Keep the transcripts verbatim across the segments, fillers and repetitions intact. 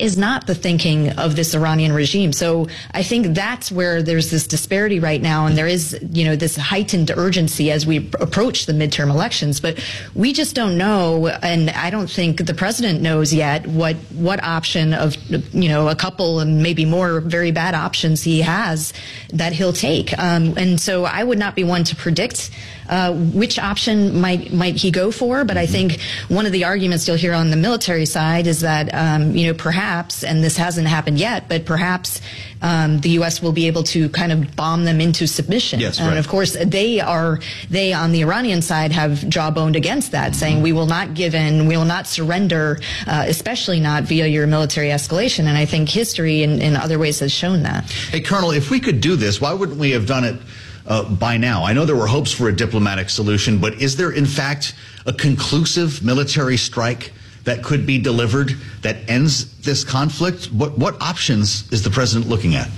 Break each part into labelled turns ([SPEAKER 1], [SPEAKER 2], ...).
[SPEAKER 1] is not the thinking of this Iranian regime. So I think that's where there's this disparity right now, and there is, you know, this heightened urgency as we approach the midterm elections. But we just don't know, and I don't think the president knows yet what what option of, you know, a couple and maybe more very bad options he has that he'll take. Um, and so I would not be one to predict uh, which option might might he go for. But I think one of the arguments you'll hear on the military side is that, um, you know, perhaps, and this hasn't happened yet, but perhaps um, the U S will be able to kind of bomb them into submission.
[SPEAKER 2] Yes,
[SPEAKER 1] and
[SPEAKER 2] right.
[SPEAKER 1] of course, they are, they on the Iranian side have jawboned against that, saying we will not give in, we will not surrender, uh, especially not via your military escalation. And I think history in, in other ways has shown that.
[SPEAKER 2] Hey, Colonel, if we could do this, why wouldn't we have done it uh, by now? I know there were hopes for a diplomatic solution, but is there, in fact, a conclusive military strike that could be delivered that ends this conflict? What, what options is the president looking at?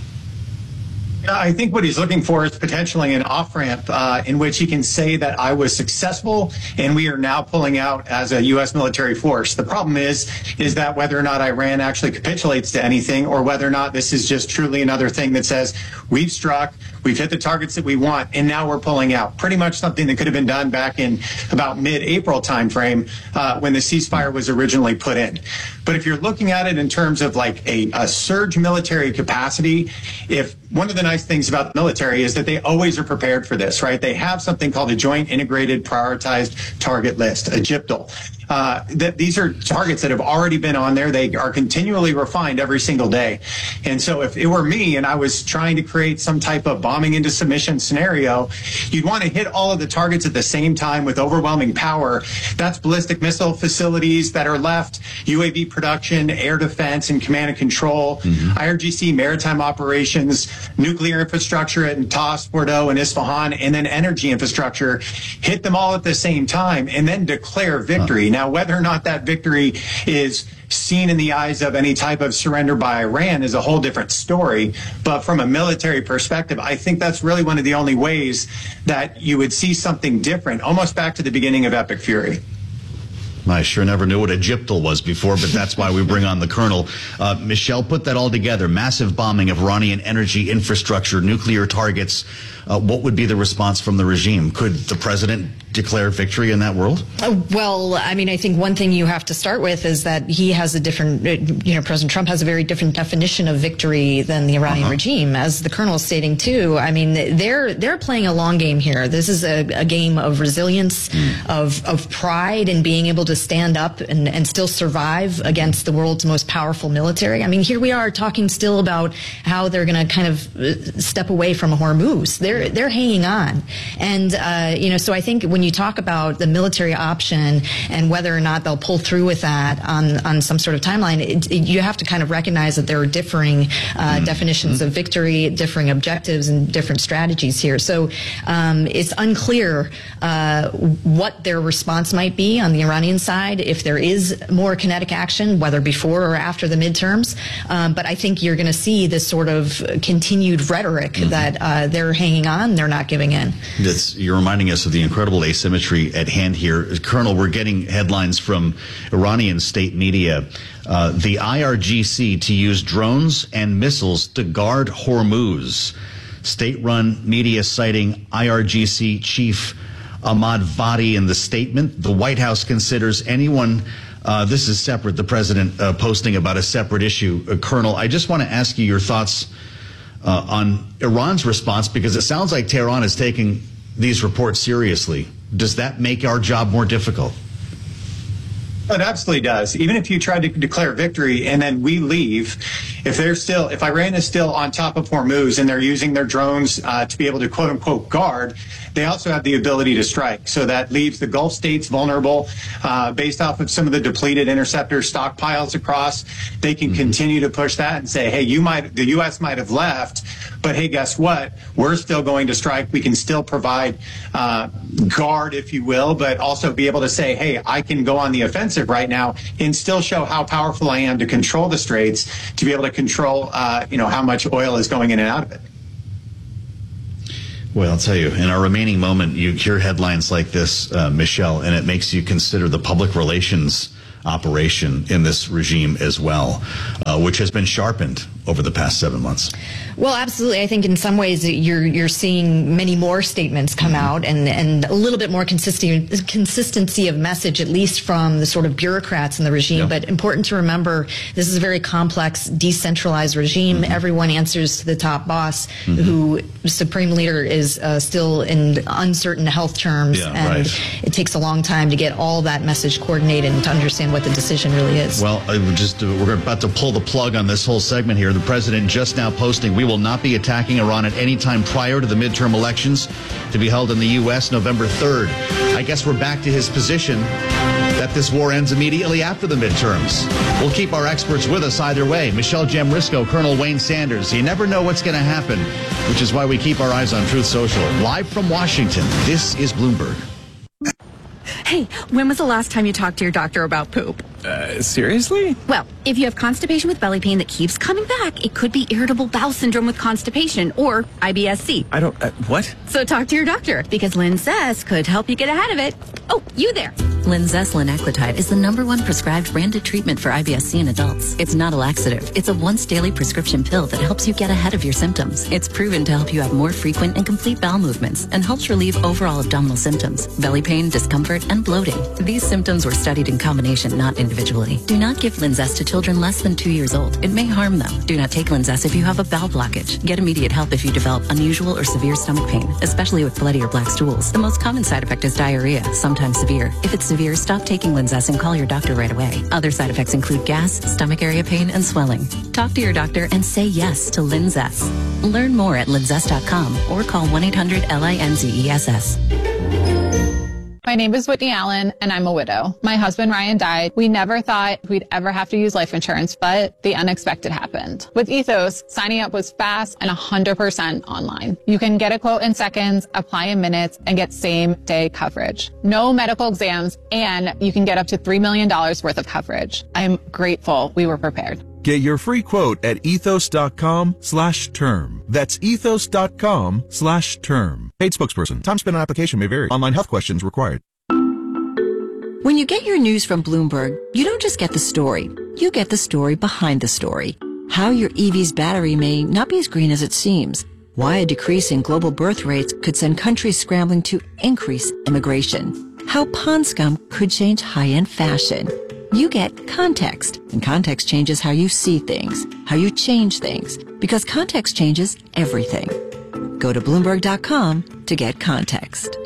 [SPEAKER 3] Yeah, I think what he's looking for is potentially an off-ramp uh, in which he can say that I was successful and we are now pulling out as a U S military force. The problem is, is that whether or not Iran actually capitulates to anything, or whether or not this is just truly another thing that says we've struck, we've hit the targets that we want, and now we're pulling out. Pretty much something that could have been done back in about mid-April timeframe uh, when the ceasefire was originally put in. But if you're looking at it in terms of like a, a surge military capacity, if one of the nice things about the military is that they always are prepared for this, right? They have something called a Joint Integrated Prioritized Target List, a J I P T L. Uh, that these are targets that have already been on there. They are continually refined every single day. And so if it were me and I was trying to create some type of bombing into submission scenario, you'd want to hit all of the targets at the same time with overwhelming power. That's ballistic missile facilities that are left, U A V production, air defense, and command and control, mm-hmm. I R G C maritime operations, nuclear infrastructure at Natas, Bordeaux, and Isfahan, and then energy infrastructure. Hit them all at the same time and then declare victory. Now, whether or not that victory is seen in the eyes of any type of surrender by Iran is a whole different story. But from a military perspective, I think that's really one of the only ways that you would see something different, almost back to the beginning of Epic Fury.
[SPEAKER 2] I sure never knew what a J I P T L was before, but that's why we bring on the Colonel. Uh, Michelle, put that all together. Massive bombing of Iranian energy infrastructure, nuclear targets. Uh, what would be the response from the regime? Could the president declare victory in that world?
[SPEAKER 1] Uh, well, I mean, I think one thing you have to start with is that he has a different, you know, President Trump has a very different definition of victory than the Iranian uh-huh. regime, as the Colonel is stating too. I mean, they're they're playing a long game here. This is a, a game of resilience, mm. of of pride in being able to stand up and, and still survive against the world's most powerful military. I mean, here we are talking still about how they're going to kind of step away from Hormuz. They're they're hanging on, and uh, you know, so I think when you talk about the military option and whether or not they'll pull through with that on on some sort of timeline, it, it, you have to kind of recognize that there are differing uh, mm-hmm. definitions of victory, differing objectives, and different strategies here. So um, it's unclear uh, what their response might be on the Iranian side, if there is more kinetic action, whether before or after the midterms. Um, but I think you're going to see this sort of continued rhetoric mm-hmm. that uh, they're hanging on, they're not giving in.
[SPEAKER 2] That's, you're reminding us of the incredible asymmetry at hand here. Colonel, we're getting headlines from Iranian state media. Uh, the I R G C to use drones and missiles to guard Hormuz. State-run media citing I R G C chief Ahmad Vadi in the statement. The White House considers anyone, uh, this is separate, the president uh, posting about a separate issue. Uh, Colonel, I just want to ask you your thoughts uh, on Iran's response, because it sounds like Tehran is taking these reports seriously. Does that make our job more difficult?
[SPEAKER 3] It absolutely does. Even if you try to declare victory and then we leave, if they're still, if Iran is still on top of Hormuz and they're using their drones uh, to be able to quote unquote guard, they also have the ability to strike. So that leaves the Gulf states vulnerable uh, based off of some of the depleted interceptor stockpiles across. They can mm-hmm. continue to push that and say, hey, you might, the U S might have left, but hey, guess what? We're still going to strike. We can still provide uh, guard, if you will, but also be able to say, hey, I can go on the offensive right now and still show how powerful I am to control the straits, to be able to control, uh, you know, how much oil is going in and out of it.
[SPEAKER 2] Well, I'll tell you, in our remaining moment, you hear headlines like this, uh, Michelle, and it makes you consider the public relations operation in this regime as well, uh, which has been sharpened over the past seven months.
[SPEAKER 1] Well, absolutely. I think in some ways you're you're seeing many more statements come mm-hmm. out and, and a little bit more consistency, consistency of message, at least from the sort of bureaucrats in the regime. Yep. But important to remember, this is a very complex, decentralized regime. Mm-hmm. Everyone answers to the top boss, mm-hmm. who Supreme Leader is uh, still in uncertain health terms.
[SPEAKER 2] Yeah,
[SPEAKER 1] and
[SPEAKER 2] right.
[SPEAKER 1] it takes a long time to get all that message coordinated and to understand what the decision really is.
[SPEAKER 2] Well, uh, we're just uh, we're about to pull the plug on this whole segment here. The president just now posting, we will not be attacking Iran at any time prior to the midterm elections to be held in the U S November third. I guess we're back to his position that this war ends immediately after the midterms. We'll keep our experts with us either way. Michelle Jamrisco, Colonel Wayne Sanders. You never know what's going to happen, which is why we keep our eyes on Truth Social. Live from Washington, this is Bloomberg.
[SPEAKER 4] Hey, when was the last time you talked to your doctor about poop?
[SPEAKER 5] Uh, seriously?
[SPEAKER 4] Well, if you have constipation with belly pain that keeps coming back, it could be irritable bowel syndrome with constipation or I B S C.
[SPEAKER 5] I don't, uh, what?
[SPEAKER 4] So talk to your doctor, because Linzess could help you get ahead of it. Oh, you there.
[SPEAKER 6] Linzess linaclotide is the number one prescribed branded treatment for I B S C in adults. It's not a laxative. It's a once daily prescription pill that helps you get ahead of your symptoms. It's proven to help you have more frequent and complete bowel movements and helps relieve overall abdominal symptoms, belly pain, discomfort, and bloating. These symptoms were studied in combination, not individually. Do not give Linzess to children less than two years old. It may harm them. Do not take Linzess if you have a bowel blockage. Get immediate help if you develop unusual or severe stomach pain, especially with bloody or black stools. The most common side effect is diarrhea, sometimes severe. If it's severe, stop taking Linzess and call your doctor right away. Other side effects include gas, stomach area pain, and swelling. Talk to your doctor and say yes to Linzess. Learn more at linzess dot com or call one eight hundred L I N Z E S S.
[SPEAKER 7] My name is Whitney Allen, and I'm a widow. My husband, Ryan, died. We never thought we'd ever have to use life insurance, but the unexpected happened. With Ethos, signing up was fast and one hundred percent online. You can get a quote in seconds, apply in minutes, and get same-day coverage. No medical exams, and you can get up to three million dollars worth of coverage. I'm grateful we were prepared.
[SPEAKER 8] Get your free quote at ethos dot com slash term. That's ethos dot com slash term. Paid spokesperson. Time spent on application may vary. Online health questions required.
[SPEAKER 6] When you get your news from Bloomberg, you don't just get the story. You get the story behind the story. How your E V's battery may not be as green as it seems. Why a decrease in global birth rates could send countries scrambling to increase immigration. How pond scum could change high-end fashion. You get context, and context changes how you see things, how you change things, because context changes everything. Go to Bloomberg dot com to get context.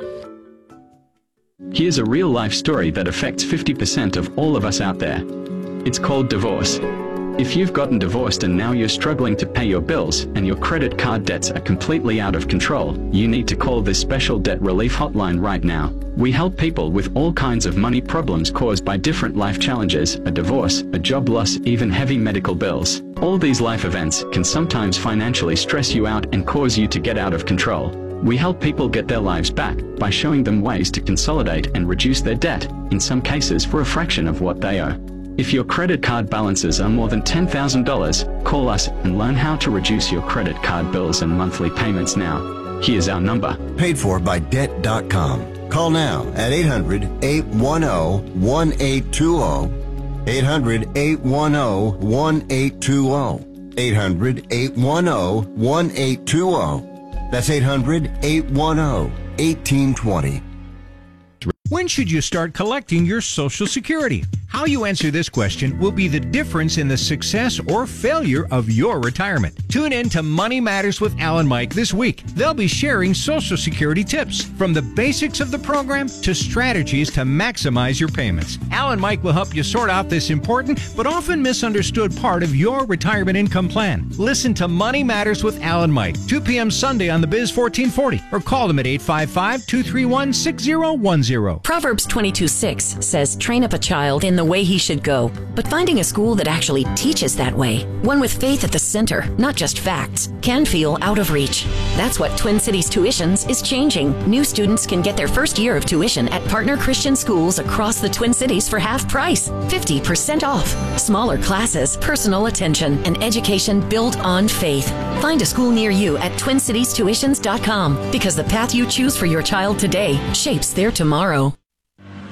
[SPEAKER 9] Here's a real-life story that affects fifty percent of all of us out there. It's called divorce. If you've gotten divorced and now you're struggling to pay your bills and your credit card debts are completely out of control, you need to call this special debt relief hotline right now. We help people with all kinds of money problems caused by different life challenges, a divorce, a job loss, even heavy medical bills. All these life events can sometimes financially stress you out and cause you to get out of control. We help people get their lives back by showing them ways to consolidate and reduce their debt, in some cases for a fraction of what they owe. If your credit card balances are more than ten thousand dollars, call us and learn how to reduce your credit card bills and monthly payments now. Here's our number.
[SPEAKER 10] Paid for by debt dot com. Call now at eight hundred, eight one zero, one eight two zero. eight hundred, eight one zero, one eight two zero. eight hundred, eight one zero, one eight two zero. That's eight hundred, eight one zero, one eight two zero.
[SPEAKER 11] When should you start collecting your Social Security? How you answer this question will be the difference in the success or failure of your retirement. Tune in to Money Matters with Al and Mike this week. They'll be sharing Social Security tips, from the basics of the program to strategies to maximize your payments. Al and Mike will help you sort out this important but often misunderstood part of your retirement income plan. Listen to Money Matters with Al and Mike, two p.m. Sunday on the Biz fourteen forty, or call them at eight five five, two three one, six zero one zero.
[SPEAKER 12] Proverbs twenty-two six says, train up a child in the way he should go. But finding a school that actually teaches that way, one with faith at the center, not just facts, can feel out of reach. That's what Twin Cities Tuitions is changing. New students can get their first year of tuition at partner Christian schools across the Twin Cities for half price, fifty percent off. Smaller classes, personal attention, and education built on faith. Find a school near you at twin cities tuitions dot com, because the path you choose for your child today shapes their tomorrow.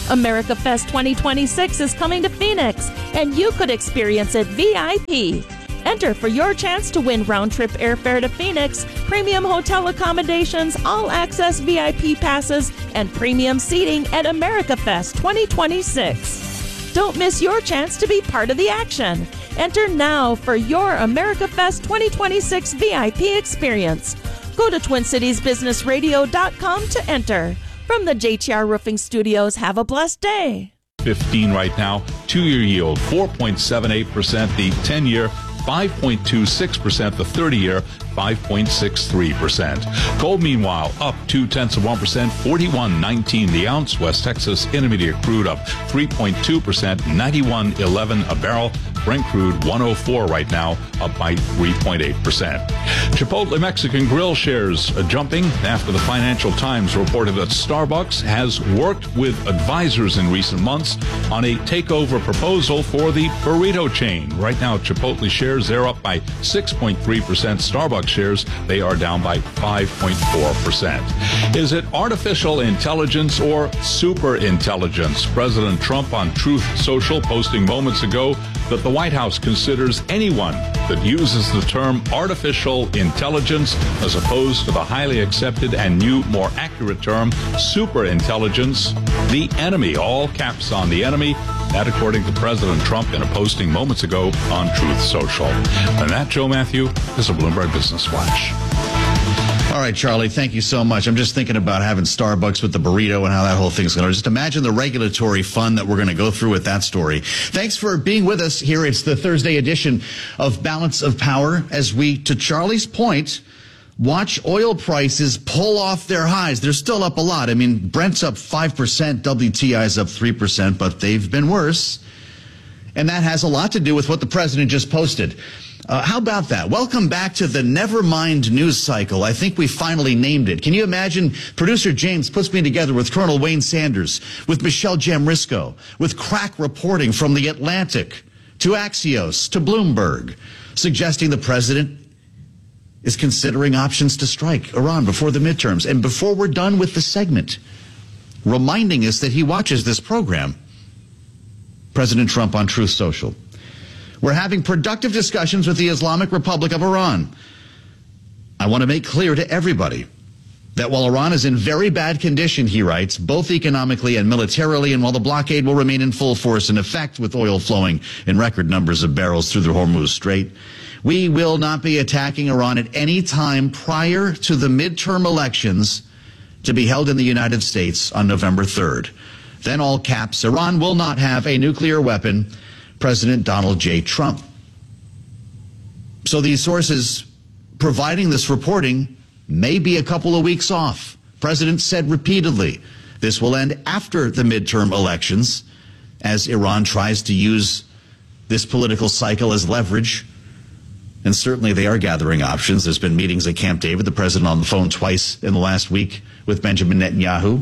[SPEAKER 13] America Fest twenty twenty-six is coming to Phoenix, and you could experience it V I P. Enter for your chance to win round-trip airfare to Phoenix, premium hotel accommodations, all-access V I P passes, and premium seating at America Fest twenty twenty-six. Don't miss your chance to be part of the action. Enter now for your America Fest twenty twenty-six V I P experience. Go to twin cities business radio dot com to enter. From the J T R Roofing Studios, have a blessed day.
[SPEAKER 14] fifteen right now, two-year yield, four point seven eight percent, the ten-year, five point two six percent, the thirty-year, five point six three percent. Gold, meanwhile, up two-tenths of one percent, forty-one nineteen the ounce. West Texas Intermediate crude up three point two percent, ninety-one eleven a barrel. Brent crude one oh four right now, up by three point eight percent. Chipotle Mexican Grill shares uh, jumping after the Financial Times reported that Starbucks has worked with advisors in recent months on a takeover proposal for the burrito chain. Right now, Chipotle shares, they're up by six point three percent. Starbucks shares, they are down by five point four percent. Is it artificial intelligence or super intelligence? President Trump on Truth Social posting moments ago that the White House considers anyone that uses the term artificial intelligence as opposed to the highly accepted and new, more accurate term super intelligence, the enemy. All caps on the enemy. That, according to President Trump in a posting moments ago on Truth Social. And that, Joe Matthew, is a Bloomberg Business Flash.
[SPEAKER 2] All right, Charlie, thank you so much. I'm just thinking about having Starbucks with the burrito and how that whole thing's going to. Just imagine the regulatory fun that we're going to go through with that story. Thanks for being with us here. It's the Thursday edition of Balance of Power as we, to Charlie's point, watch oil prices pull off their highs. They're still up a lot. I mean, Brent's up five percent, W T I's up three percent, but they've been worse. And that has a lot to do with what the president just posted. Uh, how about that? Welcome back to the Nevermind news cycle. I think we finally named it. Can you imagine? Producer James puts me together with Colonel Wayne Sanders, with Michelle Jamrisco, with crack reporting from The Atlantic to Axios to Bloomberg, suggesting the president is considering options to strike Iran before the midterms. And before we're done with the segment, reminding us that he watches this program, President Trump on Truth Social. We're having productive discussions with the Islamic Republic of Iran. I want to make clear to everybody that while Iran is in very bad condition, he writes, both economically and militarily, and while the blockade will remain in full force in effect with oil flowing in record numbers of barrels through the Hormuz Strait, we will not be attacking Iran at any time prior to the midterm elections to be held in the United States on November third. Then all caps, Iran will not have a nuclear weapon. President Donald J. Trump. So these sources providing this reporting may be a couple of weeks off. President said repeatedly this will end after the midterm elections as Iran tries to use this political cycle as leverage. And certainly they are gathering options. There's been meetings at Camp David, the president on the phone twice in the last week with Benjamin Netanyahu.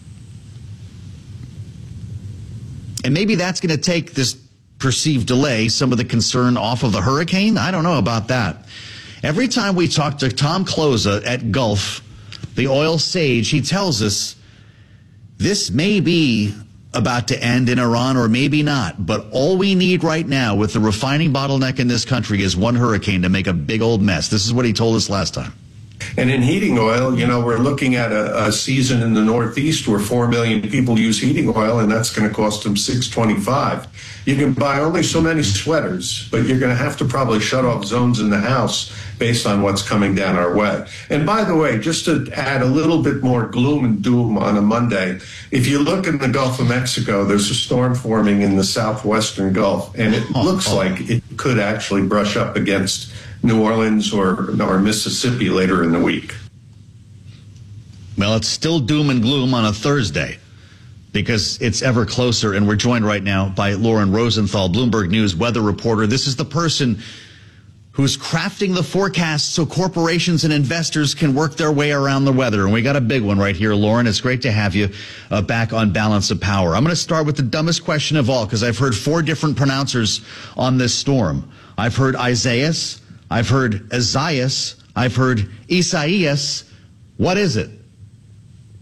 [SPEAKER 2] And maybe that's going to take this perceived delay, some of the concern off of the hurricane. I don't know about that. Every time we talk to Tom Closa at Gulf, the oil sage, he tells us this may be about to end in Iran or maybe not. But all we need right now with the refining bottleneck in this country is one hurricane to make a big old mess. This is what he told us last time.
[SPEAKER 15] And in heating oil, you know, we're looking at a, a season in the Northeast where four million people use heating oil, and that's going to cost them six twenty-five. You can buy only so many sweaters, but you're going to have to probably shut off zones in the house based on what's coming down our way. And by the way, just to add a little bit more gloom and doom on a Monday, if you look in the Gulf of Mexico, there's a storm forming in the southwestern Gulf, and it looks like it could actually brush up against New Orleans or, or Mississippi later in the week.
[SPEAKER 2] Well, it's still doom and gloom on a Thursday because it's ever closer, and we're joined right now by Lauren Rosenthal, Bloomberg News weather reporter. This is the person who's crafting the forecast so corporations and investors can work their way around the weather. And we got a big one right here, Lauren. It's great to have you uh, back on Balance of Power. I'm going to start with the dumbest question of all because I've heard four different pronouncers on this storm. I've heard Isaias, I've heard Isaias, I've heard Isaias. What is it?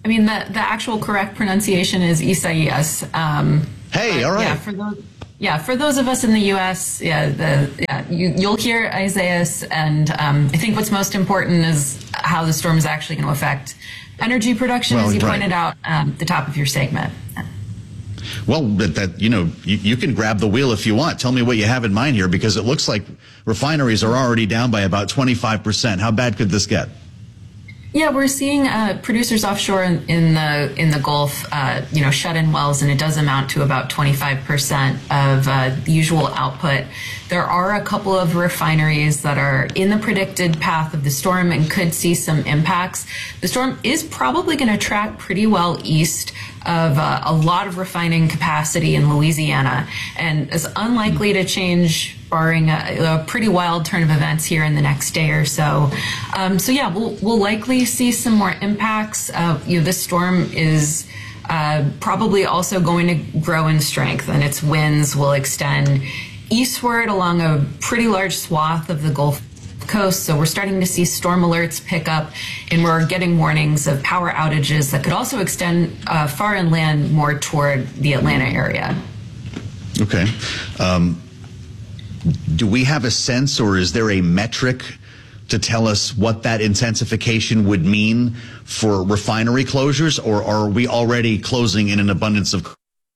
[SPEAKER 16] I mean, the, the actual correct pronunciation is Isaias. Um,
[SPEAKER 2] hey, all right.
[SPEAKER 16] Yeah, for those, yeah, for those of us in the U S, yeah, the, yeah you, you'll hear Isaias, and um, I think what's most important is how the storm is actually going to affect energy production,
[SPEAKER 2] well,
[SPEAKER 16] as you
[SPEAKER 2] right.
[SPEAKER 16] pointed out um, at the top of your segment.
[SPEAKER 2] Well, that, that you know, you, you can grab the wheel if you want. Tell me what you have in mind here, because it looks like refineries are already down by about twenty-five percent. How bad could this get?
[SPEAKER 16] Yeah, we're seeing uh, producers offshore in, in the in the Gulf, uh, you know, shut in wells, and it does amount to about twenty-five percent of uh, the usual output. There are a couple of refineries that are in the predicted path of the storm and could see some impacts. The storm is probably going to track pretty well east of uh, a lot of refining capacity in Louisiana, and is unlikely to change barring a, a pretty wild turn of events here in the next day or so. Um, so yeah, we'll, we'll likely see some more impacts. Uh, you know, this storm is uh, probably also going to grow in strength, and its winds will extend eastward along a pretty large swath of the Gulf Coast. So we're starting to see storm alerts pick up, and we're getting warnings of power outages that could also extend uh, far inland, more toward the Atlanta area.
[SPEAKER 2] Okay. Um, do we have a sense, or is there a metric to tell us what that intensification would mean for refinery closures, or are we already closing in an abundance of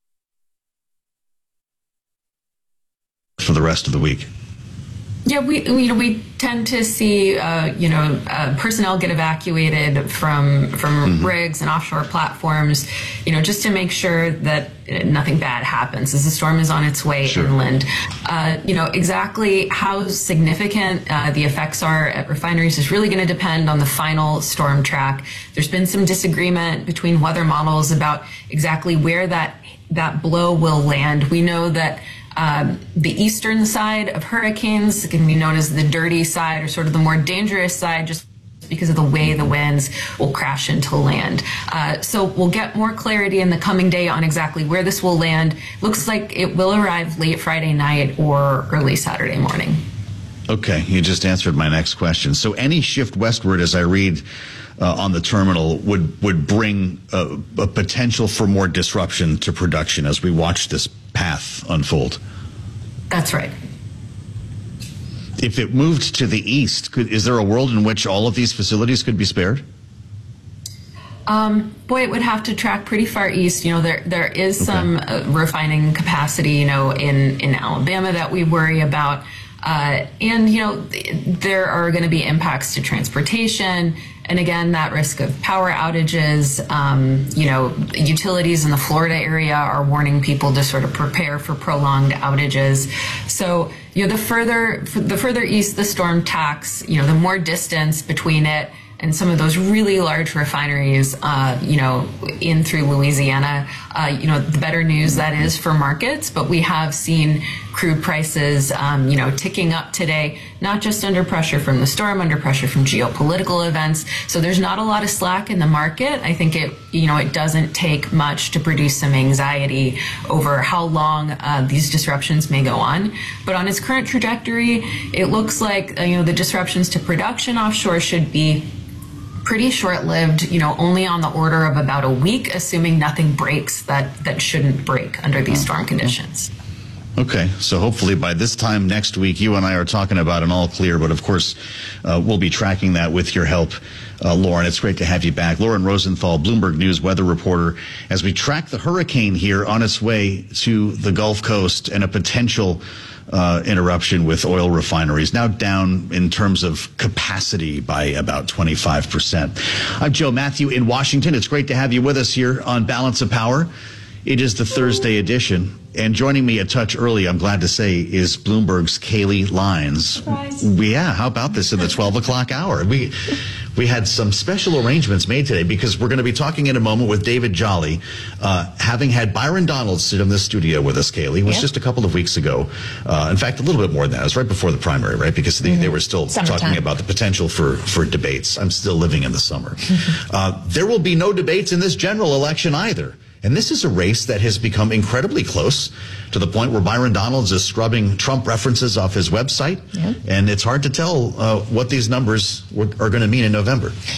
[SPEAKER 2] for the rest of the week?
[SPEAKER 16] Yeah, we you know we tend to see uh, you know uh, personnel get evacuated from from mm-hmm. rigs and offshore platforms, you know, just to make sure that nothing bad happens as the storm is on its way sure. inland. Uh, you know, exactly how significant uh, the effects are at refineries is really going to depend on the final storm track. There's been some disagreement between weather models about exactly where that that blow will land. We know that Um, the eastern side of hurricanes can be known as the dirty side, or sort of the more dangerous side, just because of the way the winds will crash into land. Uh, so we'll get more clarity in the coming day on exactly where this will land. Looks like it will arrive late Friday night or early Saturday morning.
[SPEAKER 2] Okay, you just answered my next question. So any shift westward, as I read uh, on the terminal, would would bring a, a potential for more disruption to production as we watch this path unfold.
[SPEAKER 16] That's right.
[SPEAKER 2] If it moved to the east, could, is there a world in which all of these facilities could be spared?
[SPEAKER 16] Um, boy, it would have to track pretty far east. You know, there there is okay. some uh, refining capacity, you know, in, in Alabama that we worry about. Uh, and, you know, there are going to be impacts to transportation. And again, that risk of power outages. Um, you know, utilities in the Florida area are warning people to sort of prepare for prolonged outages. So, you know, the further the further east the storm tacks, you know, the more distance between it and some of those really large refineries, uh, you know, in through Louisiana, uh, you know, the better news that is for markets. But we have seen crude prices, um, you know, ticking up today, not just under pressure from the storm, under pressure from geopolitical events. So there's not a lot of slack in the market. I think it, you know, it doesn't take much to produce some anxiety over how long uh, these disruptions may go on. But on its current trajectory, it looks like, uh, you know, the disruptions to production offshore should be pretty short-lived, you know, only on the order of about a week, assuming nothing breaks that, that shouldn't break under these storm conditions.
[SPEAKER 2] Okay, so hopefully by this time next week, you and I are talking about an all clear, but of course, uh, we'll be tracking that with your help, uh, Lauren. It's great to have you back. Lauren Rosenthal, Bloomberg News weather reporter, as we track the hurricane here on its way to the Gulf Coast and a potential Uh, interruption with oil refineries, now down in terms of capacity by about twenty-five percent. I'm Joe Matthew in Washington. It's great to have you with us here on Balance of Power. It is the Thursday edition. And joining me a touch early, I'm glad to say, is Bloomberg's Kaylee Lines. Yeah, how about this in the twelve o'clock hour? We we had some special arrangements made today because we're going to be talking in a moment with David Jolly, uh, having had Byron Donalds sit in the studio with us, Kaylee. It was yep. just a couple of weeks ago. Uh, in fact, a little bit more than that. It was right before the primary, right? Because they, mm-hmm. they were still Summertime. talking about the potential for, for debates. I'm still living in the summer. uh, there will be no debates in this general election either. And this is a race that has become incredibly close to the point where Byron Donalds is scrubbing Trump references off his website. Yep. And it's hard to tell uh, what these numbers are going to mean in November.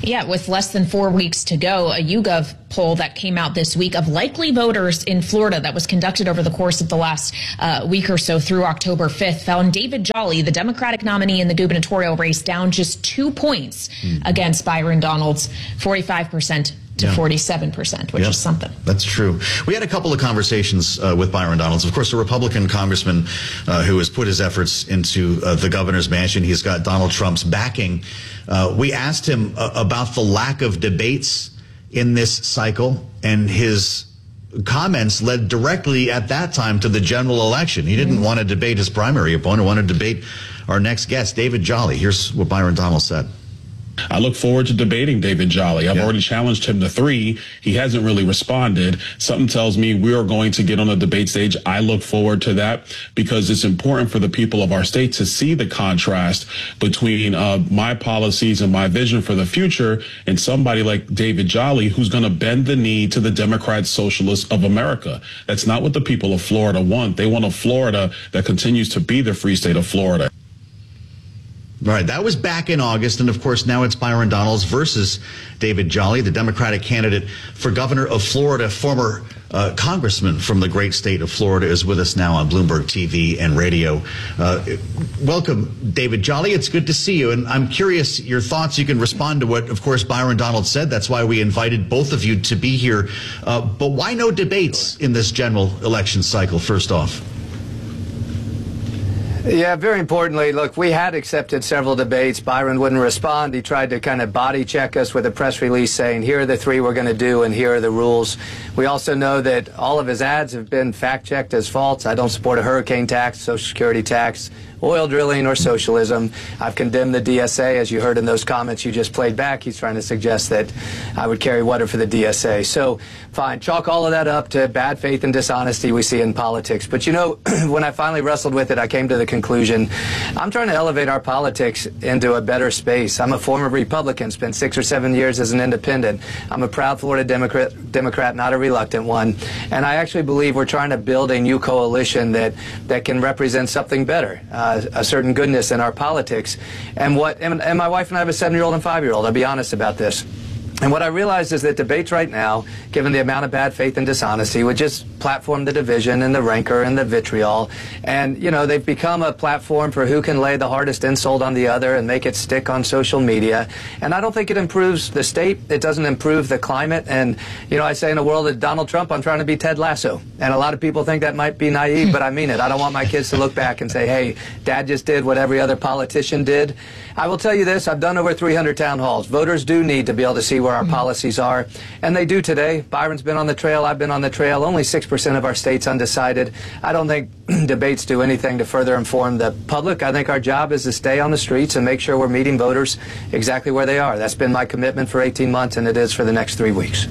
[SPEAKER 17] Yeah, with less than four weeks to go, a YouGov poll that came out this week of likely voters in Florida that was conducted over the course of the last uh, week or so through October fifth found David Jolly, the Democratic nominee in the gubernatorial race, down just two points mm. against Byron Donalds, forty-five percent to yeah. forty-seven percent, which
[SPEAKER 2] yep.
[SPEAKER 17] is something.
[SPEAKER 2] That's true. We had a couple of conversations uh, with Byron Donalds. Of course, a Republican congressman uh, who has put his efforts into uh, the governor's mansion. He's got Donald Trump's backing. Uh, we asked him uh, about the lack of debates in this cycle, and his comments led directly at that time to the general election. He didn't mm-hmm. want to debate his primary opponent, wanted to debate our next guest, David Jolly. Here's what Byron Donalds said.
[SPEAKER 18] I look forward to debating David Jolly. I've yeah. already challenged him to three. He hasn't really responded. Something tells me we are going to get on the debate stage. I look forward to that because it's important for the people of our state to see the contrast between uh, my policies and my vision for the future and somebody like David Jolly who's going to bend the knee to the Democrat Socialists of America. That's not what the people of Florida want. They want a Florida that continues to be the free state of Florida.
[SPEAKER 2] Right. That was back in August. And of course, now it's Byron Donalds versus David Jolly, the Democratic candidate for governor of Florida. Former uh, congressman from the great state of Florida is with us now on Bloomberg T V and radio. Uh, welcome, David Jolly. It's good to see you. And I'm curious your thoughts. You can respond to what, of course, Byron Donalds said. That's why we invited both of you to be here. Uh, but why no debates in this general election cycle, first off?
[SPEAKER 19] Yeah, very importantly, look, we had accepted several debates. Byron wouldn't respond. He tried to kind of body check us with a press release saying, here are the three we're going to do and here are the rules. We also know that all of his ads have been fact-checked as false. I don't support a hurricane tax, Social Security tax, oil drilling, or socialism. I've condemned the D S A. As you heard in those comments you just played back, he's trying to suggest that I would carry water for the D S A. So, fine, chalk all of that up to bad faith and dishonesty we see in politics. But you know, when I finally wrestled with it, I came to the conclusion, I'm trying to elevate our politics into a better space. I'm a former Republican, spent six or seven years as an independent. I'm a proud Florida Democrat, Democrat, not a reluctant one. And I actually believe we're trying to build a new coalition that, that can represent something better. Uh, a certain goodness in our politics. And what and, and my wife and I have a seven-year-old and five-year-old. I'll be honest about this. And what I realized is that debates right now, given the amount of bad faith and dishonesty, would just platform the division and the rancor and the vitriol. And, you know, they've become a platform for who can lay the hardest insult on the other and make it stick on social media. And I don't think it improves the state. It doesn't improve the climate. And, you know, I say in a world of Donald Trump, I'm trying to be Ted Lasso. And a lot of people think that might be naive, but I mean it. I don't want my kids to look back and say, hey, Dad just did what every other politician did. I will tell you this. I've done over three hundred town halls. Voters do need to be able to see where our policies are, and they do today. Byron's been on the trail. I've been on the trail. Only six percent of our state's undecided. I don't think debates do anything to further inform the public. I think our job is to stay on the streets and make sure we're meeting voters exactly where they are. That's been my commitment for eighteen months, and it is for the next three weeks.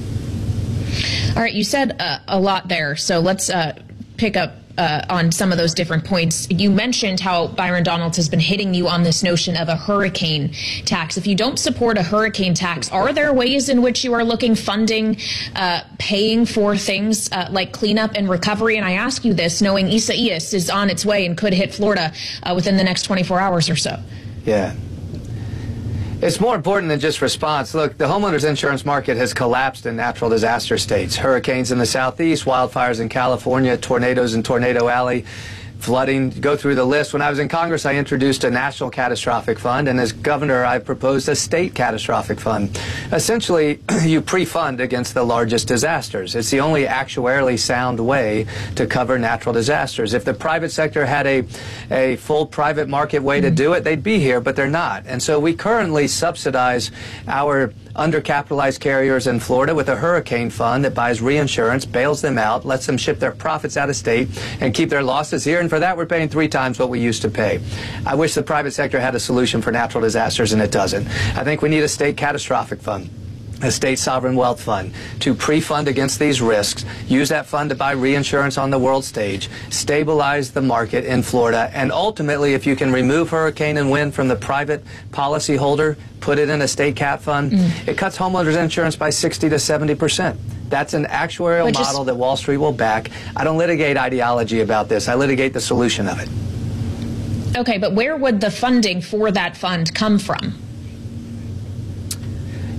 [SPEAKER 17] All right, you said uh, a lot there, so let's uh, pick up Uh, on some of those different points. You mentioned how Byron Donalds has been hitting you on this notion of a hurricane tax. If you don't support a hurricane tax, are there ways in which you are looking, funding, uh, paying for things uh, like cleanup and recovery? And I ask you this knowing Isaias is on its way and could hit Florida uh, within the next twenty-four hours or so.
[SPEAKER 19] Yeah. It's more important than just response. Look, the homeowners insurance market has collapsed in natural disaster states. Hurricanes in the southeast, wildfires in California, tornadoes in Tornado Alley, flooding, go through the list. When I was in Congress, I introduced a national catastrophic fund, and as governor, I proposed a state catastrophic fund. Essentially, you pre-fund against the largest disasters. It's the only actuarially sound way to cover natural disasters. If the private sector had a, a full private market way to do it, they'd be here, but they're not. And so we currently subsidize our undercapitalized carriers in Florida with a hurricane fund that buys reinsurance, bails them out, lets them ship their profits out of state and keep their losses here. And for that, we're paying three times what we used to pay. I wish the private sector had a solution for natural disasters, and it doesn't. I think we need a state catastrophic fund, a state sovereign wealth fund, to pre-fund against these risks, use that fund to buy reinsurance on the world stage, stabilize the market in Florida, and ultimately, if you can remove hurricane and wind from the private policyholder, put it in a state cat fund, mm. it cuts homeowners insurance by sixty to seventy percent. That's an actuarial Which model is... that Wall Street will back. I don't litigate ideology about this. I litigate the solution of it.
[SPEAKER 17] Okay, but where would the funding for that fund come from?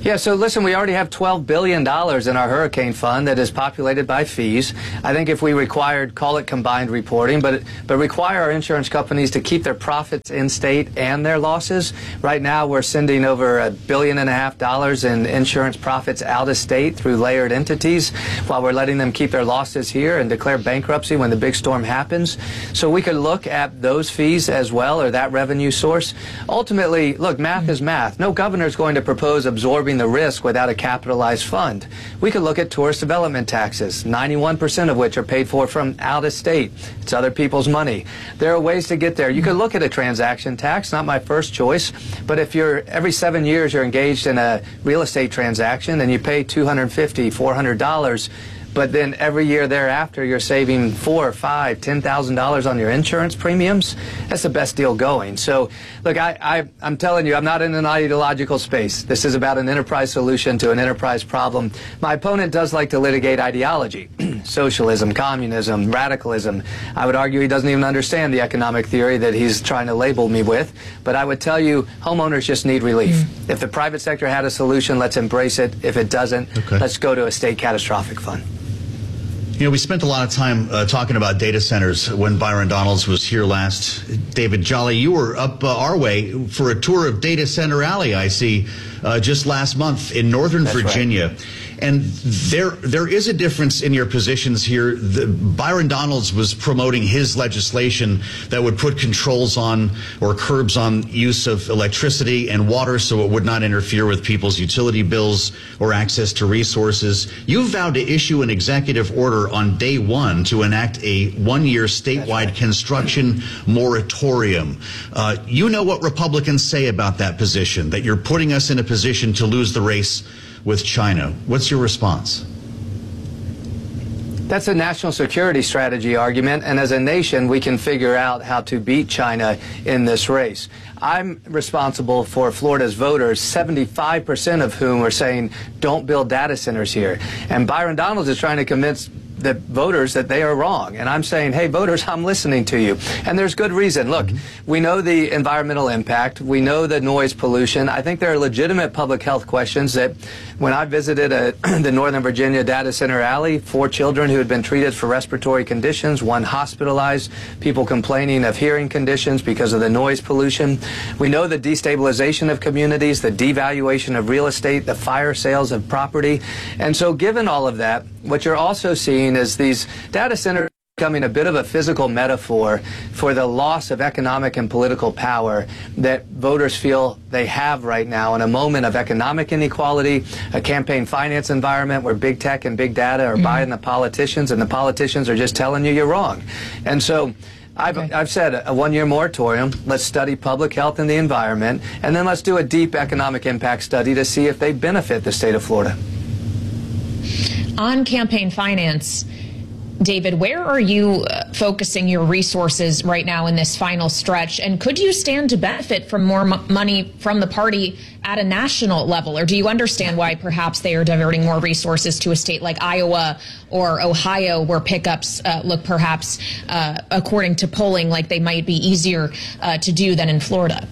[SPEAKER 19] Yeah, so listen, we already have twelve billion dollars in our hurricane fund that is populated by fees. I think if we required, call it combined reporting, but but require our insurance companies to keep their profits in state and their losses. Right now, we're sending over a billion and a half dollars in insurance profits out of state through layered entities, while we're letting them keep their losses here and declare bankruptcy when the big storm happens. So we could look at those fees as well, or that revenue source. Ultimately, look, math is math. No governor is going to propose absorbing the risk without a capitalized fund. We could look at tourist development taxes, ninety-one percent of which are paid for from out of state. It's other people's money. There are ways to get there. You could look at a transaction tax, not my first choice, but if you're every seven years you're engaged in a real estate transaction and you pay two hundred fifty dollars, four hundred dollars, but then every year thereafter you're saving four or five, ten thousand dollars on your insurance premiums, that's the best deal going. So, look, I, I, I'm telling you, I'm not in an ideological space. This is about an enterprise solution to an enterprise problem. My opponent does like to litigate ideology, socialism, communism, radicalism. I would argue he doesn't even understand the economic theory that he's trying to label me with. But I would tell you, homeowners just need relief. Mm. If the private sector had a solution, let's embrace it. If it doesn't, okay, let's go to a state catastrophic fund.
[SPEAKER 2] You know, we spent a lot of time uh, talking about data centers when Byron Donalds was here last. David Jolly, you were up uh, our way for a tour of Data Center Alley, I see, uh, just last month in Northern That's Virginia. Right. And there, there is a difference in your positions here. The, Byron Donalds was promoting his legislation that would put controls on or curbs on use of electricity and water so it would not interfere with people's utility bills or access to resources. You vowed to issue an executive order on day one to enact a one-year statewide right. construction moratorium. Uh, you know what Republicans say about that position, that you're putting us in a position to lose the race with China. What's your response?
[SPEAKER 19] That's a national security strategy argument, and as a nation, we can figure out how to beat China in this race. I'm responsible for Florida's voters, seventy-five percent of whom are saying, don't build data centers here. And Byron Donalds is trying to convince the voters that they are wrong. And I'm saying, hey, voters, I'm listening to you. And there's good reason. Look, mm-hmm. we know the environmental impact. We know the noise pollution. I think there are legitimate public health questions that when I visited a, the Northern Virginia Data Center Alley, four children who had been treated for respiratory conditions, one hospitalized, people complaining of hearing conditions because of the noise pollution. We know the destabilization of communities, the devaluation of real estate, the fire sales of property. And so given all of that, what you're also seeing is these data centers becoming a bit of a physical metaphor for the loss of economic and political power that voters feel they have right now in a moment of economic inequality, a campaign finance environment where big tech and big data are mm-hmm. buying the politicians, and the politicians are just telling you you're wrong. And so I've, okay. I've said a one-year moratorium. Let's study public health and the environment, and then let's do a deep economic impact study to see if they benefit the state of Florida.
[SPEAKER 17] On campaign finance, David, where are you uh, focusing your resources right now in this final stretch? And could you stand to benefit from more m- money from the party at a national level? Or do you understand why perhaps they are diverting more resources to a state like Iowa or Ohio, where pickups uh, look perhaps, uh, according to polling, like they might be easier uh, to do than in Florida?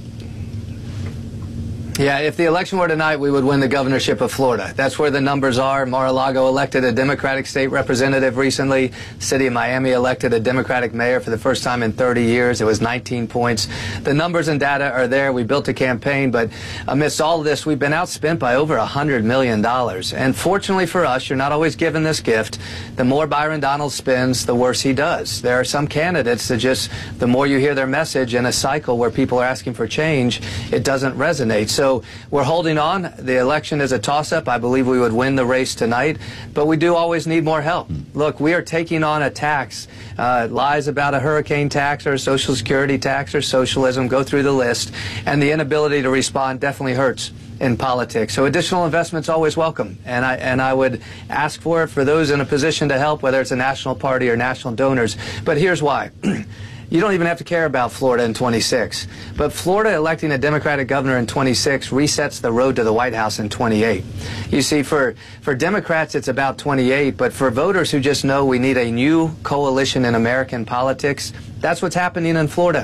[SPEAKER 19] Yeah, if the election were tonight, we would win the governorship of Florida. That's where the numbers are. Mar-a-Lago elected a Democratic state representative recently. The city of Miami elected a Democratic mayor for the first time in thirty years. It was nineteen points. The numbers and data are there. We built a campaign, but amidst all of this, we've been outspent by over one hundred million dollars. And fortunately for us, you're not always given this gift. The more Byron Donalds spends, the worse he does. There are some candidates that just, the more you hear their message in a cycle where people are asking for change, it doesn't resonate. So So we're holding on. The election is a toss-up. I believe we would win the race tonight, but we do always need more help. Look, we are taking on a tax, uh, lies about a hurricane tax or a Social Security tax or socialism, go through the list, and the inability to respond definitely hurts in politics. So additional investment's always welcome, and I and I would ask for it for those in a position to help, whether it's a national party or national donors. But here's why. You don't even have to care about Florida in twenty-six. But Florida electing a Democratic governor in twenty-six resets the road to the White House in twenty-eight. You see, for, for Democrats, it's about twenty-eight. But for voters who just know we need a new coalition in American politics, that's what's happening in Florida.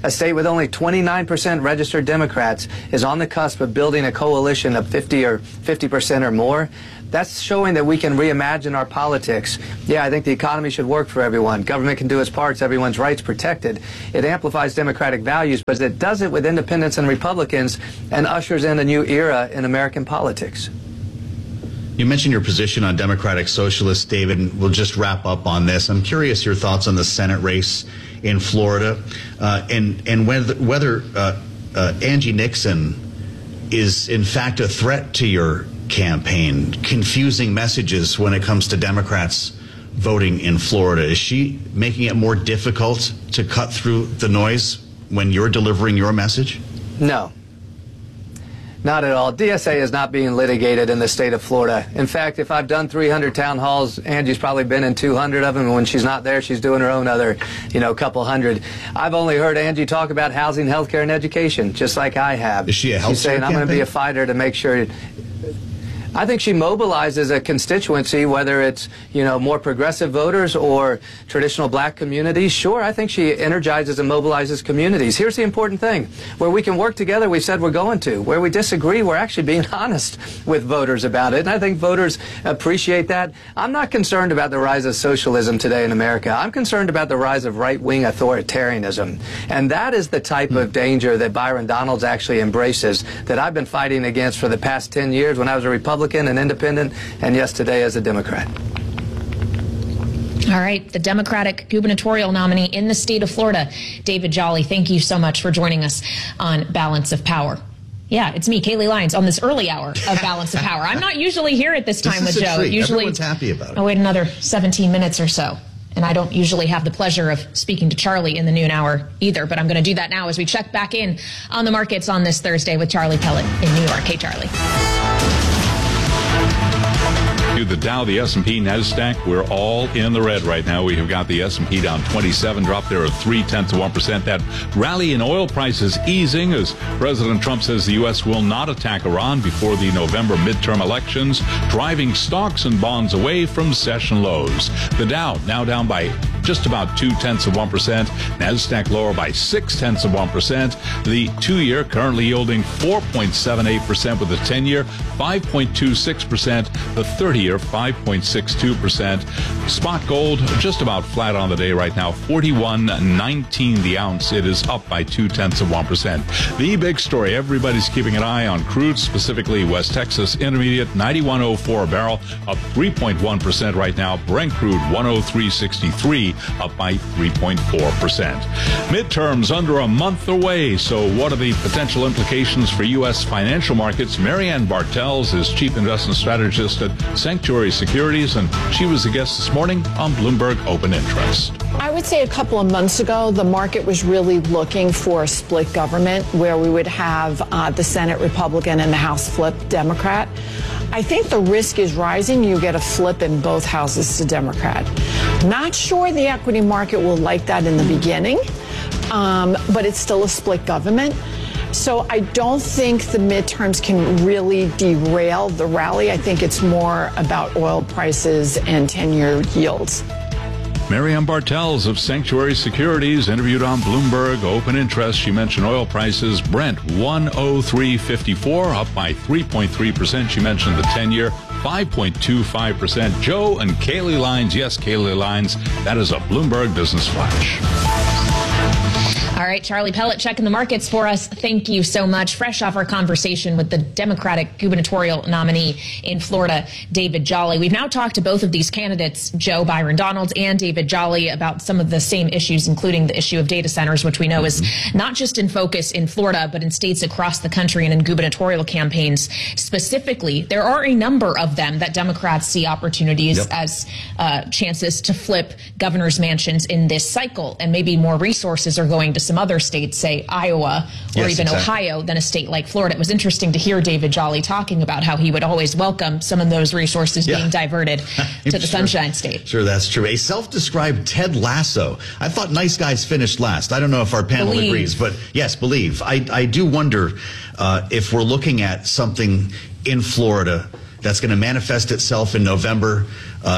[SPEAKER 19] A state with only twenty-nine percent registered Democrats is on the cusp of building a coalition of fifty or fifty percent or more. That's showing that we can reimagine our politics. Yeah, I think the economy should work for everyone. Government can do its parts. Everyone's rights protected. It amplifies democratic values, but it does it with independents and Republicans and ushers in a new era in American politics.
[SPEAKER 2] You mentioned your position on Democratic Socialists, David, and we'll just wrap up on this. I'm curious your thoughts on the Senate race in Florida, uh, and, and whether, whether uh, uh, Angie Nixon is in fact a threat to your campaign, confusing messages when it comes to Democrats voting in Florida. Is she making it more difficult to cut through the noise when you're delivering your message?
[SPEAKER 19] No. Not at all. D S A is not being litigated in the state of Florida. In fact, if I've done three hundred town halls, Angie's probably been in two hundred of them. And when she's not there, she's doing her own other, you know, couple hundred. I've only heard Angie talk about housing, healthcare, and education, just like I have.
[SPEAKER 2] Is she a health
[SPEAKER 19] She's saying, I'm going to be a fighter to make sure... I think she mobilizes a constituency, whether it's, you know, more progressive voters or traditional black communities. Sure, I think she energizes and mobilizes communities. Here's the important thing. Where we can work together, we said we're going to. Where we disagree, we're actually being honest with voters about it. And I think voters appreciate that. I'm not concerned about the rise of socialism today in America. I'm concerned about the rise of right-wing authoritarianism. And that is the type of danger that Byron Donalds actually embraces, that I've been fighting against for the past ten years when I was a Republican, an independent, and yes, today as a Democrat.
[SPEAKER 17] All right, the Democratic gubernatorial nominee in the state of Florida, David Jolly, thank you so much for joining us on Balance of Power. Yeah, it's me, Kaylee Lyons, on this early hour of Balance of Power. I'm not usually here at this time
[SPEAKER 2] this
[SPEAKER 17] with
[SPEAKER 2] is a
[SPEAKER 17] Joe.
[SPEAKER 2] Treat.
[SPEAKER 17] Usually,
[SPEAKER 2] everyone's happy about it.
[SPEAKER 17] I wait another seventeen minutes or so. And I don't usually have the pleasure of speaking to Charlie in the noon hour either, but I'm going to do that now as we check back in on the markets on this Thursday with Charlie Pellet in New York. Hey, Charlie.
[SPEAKER 14] The Dow, the S and P, NASDAQ, we're all in the red right now. We have got the S and P down twenty-seven, drop there of three-tenths of one percent. That rally in oil prices easing as President Trump says the U S will not attack Iran before the November midterm elections, driving stocks and bonds away from session lows. The Dow now down by just about two-tenths of one percent. NASDAQ lower by six-tenths of one percent. The two-year currently yielding four point seven eight percent with the ten-year, five point two six percent. The thirty-year, five point six two percent. Spot gold just about flat on the day right now, forty-one nineteen the ounce. It is up by two-tenths of one percent. The big story, everybody's keeping an eye on crude, specifically West Texas Intermediate, ninety-one oh four a barrel, up three point one percent right now. Brent crude, one oh three sixty-three, up by three point four percent. Midterms under a month away, so what are the potential implications for U S financial markets? Marianne Bartels is Chief Investment Strategist at Sanctuary Securities, and she was a guest this morning on Bloomberg Open Interest.
[SPEAKER 20] I would say a couple of months ago, the market was really looking for a split government where we would have uh, the Senate Republican and the House flip Democrat. I think the risk is rising. You get a flip in both houses to Democrat. Not sure the equity market will like that in the beginning, um, but it's still a split government. So I don't think the midterms can really derail the rally. I think it's more about oil prices and ten-year yields.
[SPEAKER 14] Marianne Bartels of Sanctuary Securities interviewed on Bloomberg Open Interest. She mentioned oil prices. Brent, one oh three fifty-four, up by three point three percent. She mentioned the ten-year, five point two five percent. Joe and Kaylee Lyons. Yes, Kaylee Lyons. That is a Bloomberg Business Flash.
[SPEAKER 17] All right, Charlie Pellet checking the markets for us. Thank you so much. Fresh off our conversation with the Democratic gubernatorial nominee in Florida, David Jolly. We've now talked to both of these candidates, Joe Byron Donalds and David Jolly, about some of the same issues, including the issue of data centers, which we know is not just in focus in Florida, but in states across the country and in gubernatorial campaigns specifically. There are a number of them that Democrats see opportunities yep. as uh, chances to flip governor's mansions in this cycle, and maybe more resources are going to some other states, say Iowa or
[SPEAKER 2] yes,
[SPEAKER 17] even
[SPEAKER 2] exactly.
[SPEAKER 17] Ohio, than a state like Florida. It was interesting to hear David Jolly talking about how he would always welcome some of those resources yeah. being diverted to the
[SPEAKER 2] sure.
[SPEAKER 17] Sunshine State.
[SPEAKER 2] Sure, that's true. A self-described Ted Lasso. I thought Nice Guys finished last. I don't know if our panel
[SPEAKER 17] Believe.
[SPEAKER 2] agrees, but yes, Believe. I, I do wonder uh, if we're looking at something in Florida that's going to manifest itself in November. Uh,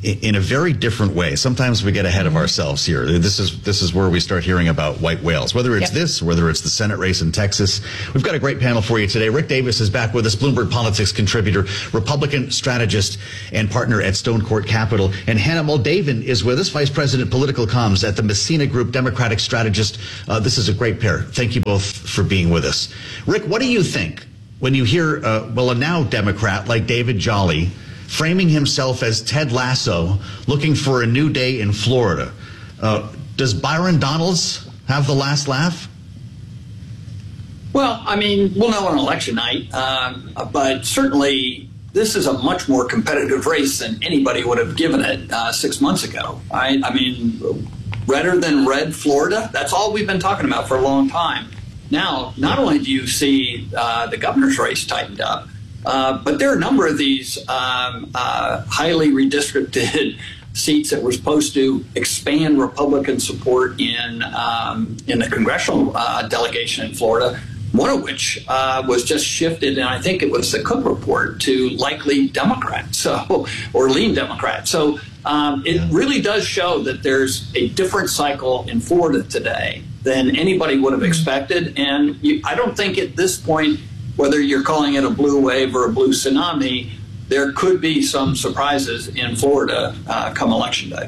[SPEAKER 2] in a very different way. Sometimes we get ahead of ourselves here. This is this is where we start hearing about white whales, whether it's yep. this, whether it's the Senate race in Texas. We've got a great panel for you today. Rick Davis is back with us, Bloomberg Politics contributor, Republican strategist, and partner at Stone Court Capital. And Hannah Moldavan is with us, Vice President Political Comms at the Messina Group, Democratic strategist. Uh, this is a great pair. Thank you both for being with us. Rick, what do you think when you hear, uh, well, a now Democrat like David Jolly framing himself as Ted Lasso, looking for a new day in Florida? Uh, does Byron Donalds have the last laugh?
[SPEAKER 21] Well, I mean, we'll know on election night, um, but certainly this is a much more competitive race than anybody would have given it uh, six months ago. I, I mean, redder than red Florida, that's all we've been talking about for a long time. Now, not only do you see uh, the governor's race tightened up, Uh, but there are a number of these um, uh, highly redistricted seats that were supposed to expand Republican support in um, in the congressional uh, delegation in Florida, one of which uh, was just shifted, and I think it was the Cook report, to likely Democrat, so or lean Democrat. So um, it really does show that there's a different cycle in Florida today than anybody would have expected, and you, I don't think at this point, whether you're calling it a blue wave or a blue tsunami, there could be some surprises in Florida uh, come Election Day.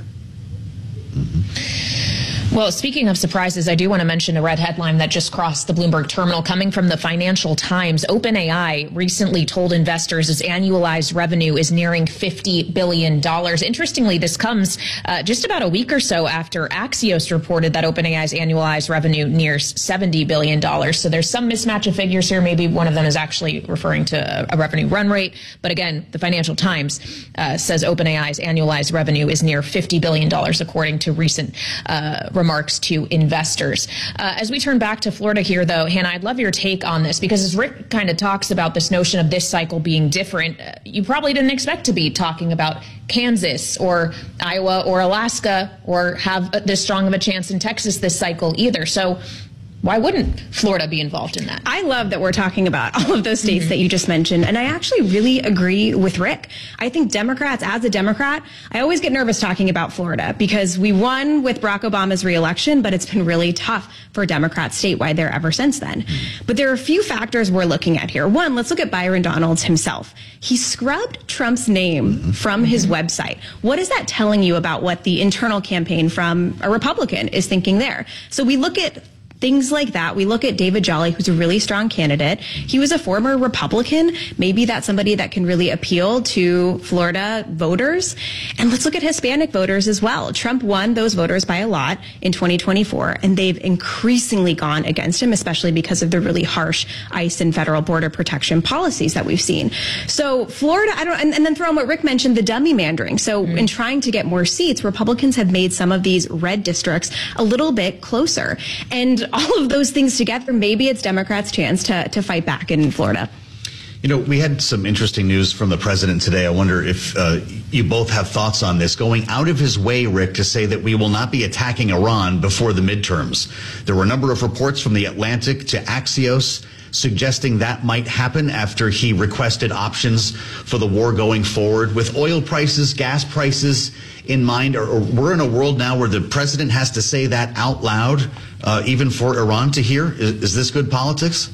[SPEAKER 17] Well, speaking of surprises, I do want to mention a red headline that just crossed the Bloomberg terminal coming from the Financial Times. OpenAI recently told investors its annualized revenue is nearing fifty billion dollars. Interestingly, this comes uh, just about a week or so after Axios reported that OpenAI's annualized revenue nears seventy billion dollars. So there's some mismatch of figures here. Maybe one of them is actually referring to a revenue run rate. But again, the Financial Times uh, says OpenAI's annualized revenue is near fifty billion dollars, according to recent uh, remarks to investors. Uh, as we turn back to Florida here, though, Hannah, I'd love your take on this, because as Rick kind of talks about this notion of this cycle being different, uh, you probably didn't expect to be talking about Kansas or Iowa or Alaska or have this strong of a chance in Texas this cycle either. So why wouldn't Florida be involved in that?
[SPEAKER 22] I love that we're talking about all of those states mm-hmm. that you just mentioned. And I actually really agree with Rick. I think Democrats, as a Democrat, I always get nervous talking about Florida because we won with Barack Obama's reelection, but it's been really tough for Democrats statewide there ever since then. Mm-hmm. But there are a few factors we're looking at here. One, let's look at Byron Donalds himself. He scrubbed Trump's name mm-hmm. from his mm-hmm. website. What is that telling you about what the internal campaign from a Republican is thinking there? So we look at things like that. We look at David Jolly, who's a really strong candidate. He was a former Republican. Maybe that's somebody that can really appeal to Florida voters. And let's look at Hispanic voters as well. Trump won those voters by a lot in twenty twenty-four, and they've increasingly gone against him, especially because of the really harsh ICE and federal border protection policies that we've seen. So Florida, I don't, and, and then throw in what Rick mentioned, the dummy mandering. So mm-hmm. in trying to get more seats, Republicans have made some of these red districts a little bit closer. And all of those things together, maybe it's Democrats' chance to, to fight back in Florida.
[SPEAKER 2] You know, we had some interesting news from the president today. I wonder if uh, you both have thoughts on this. Going out of his way, Rick, to say that we will not be attacking Iran before the midterms. There were a number of reports from The Atlantic to Axios suggesting that might happen after he requested options for the war going forward. With oil prices, gas prices in mind, or, or we're in a world now where the president has to say that out loud, uh, even for Iran to hear. Is, is this good politics?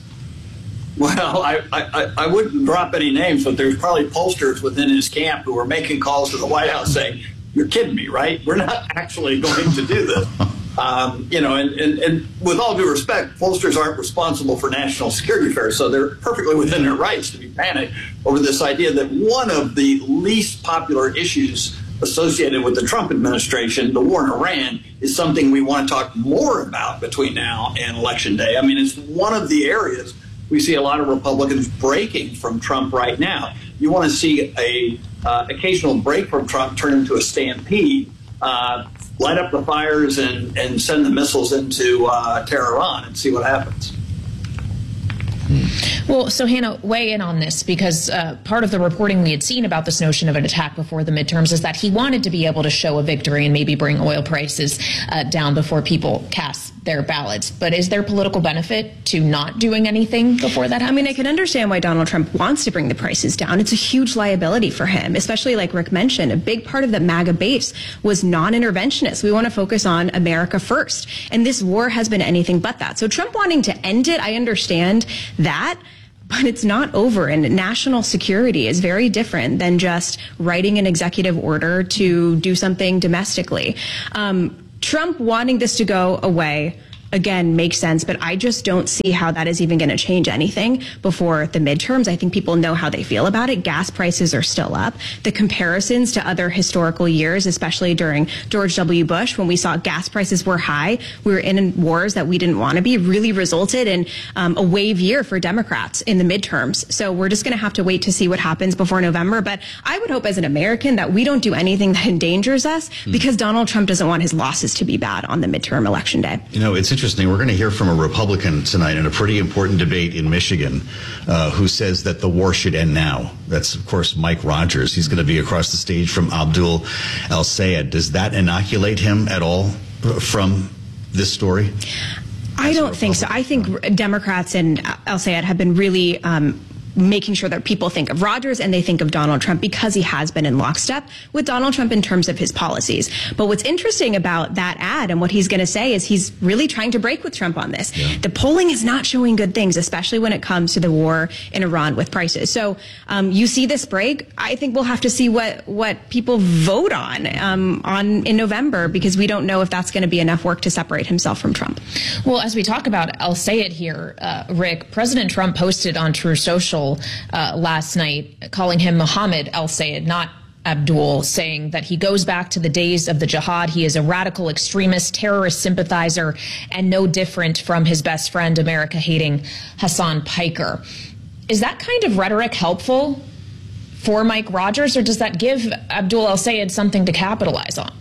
[SPEAKER 21] Well, I, I, I wouldn't drop any names, but there's probably pollsters within his camp who are making calls to the White House saying, you're kidding me, right? We're not actually going to do this. Um, you know, and, and, and with all due respect, pollsters aren't responsible for national security affairs, so they're perfectly within their rights to be panicked over this idea that one of the least popular issues associated with the Trump administration, the war in Iran, is something we want to talk more about between now and Election Day. I mean, it's one of the areas we see a lot of Republicans breaking from Trump right now. You want to see a uh, occasional break from Trump turn into a stampede, uh, light up the fires and, and send the missiles into uh, Tehran and see what happens.
[SPEAKER 17] Well, so Hannah, weigh in on this, because uh, part of the reporting we had seen about this notion of an attack before the midterms is that he wanted to be able to show a victory and maybe bring oil prices uh, down before people cast their ballots. But is there political benefit to not doing anything before that happens?
[SPEAKER 22] I mean, I can understand why Donald Trump wants to bring the prices down. It's a huge liability for him, especially like Rick mentioned. A big part of the MAGA base was non-interventionist. We want to focus on America first. And this war has been anything but that. So Trump wanting to end it, I understand that. But it's not over, and national security is very different than just writing an executive order to do something domestically. Um, Trump wanting this to go away, again, makes sense, but I just don't see how that is even going to change anything before the midterms. I think people know how they feel about it. Gas prices are still up. The comparisons to other historical years, especially during George W. Bush, when we saw gas prices were high, we were in wars that we didn't want to be, really resulted in um, a wave year for Democrats in the midterms. So we're just going to have to wait to see what happens before November. But I would hope as an American that we don't do anything that endangers us mm. because Donald Trump doesn't want his losses to be bad on the midterm election day.
[SPEAKER 2] You know, it's interesting. We're going to hear from a Republican tonight in a pretty important debate in Michigan uh, who says that the war should end now. That's, of course, Mike Rogers. He's going to be across the stage from Abdul El-Sayed. Does that inoculate him at all from this story?
[SPEAKER 22] I don't think so. I think Democrats and El-Sayed have been really um, making sure that people think of Rogers and they think of Donald Trump because he has been in lockstep with Donald Trump in terms of his policies. But what's interesting about that ad and what he's going to say is he's really trying to break with Trump on this. Yeah. The polling is not showing good things, especially when it comes to the war in Iran with prices. So um, you see this break. I think we'll have to see what, what people vote on, um, on in November, because we don't know if that's going to be enough work to separate himself from Trump.
[SPEAKER 17] Well, as we talk about El-Sayed here, uh, Rick, President Trump posted on True Social Uh, last night, calling him Mohammed El-Sayed, not Abdul, saying that he goes back to the days of the jihad. He is a radical extremist, terrorist sympathizer, and no different from his best friend, America-hating Hassan Piker. Is that kind of rhetoric helpful for Mike Rogers, or does that give Abdul El-Sayed something to capitalize on?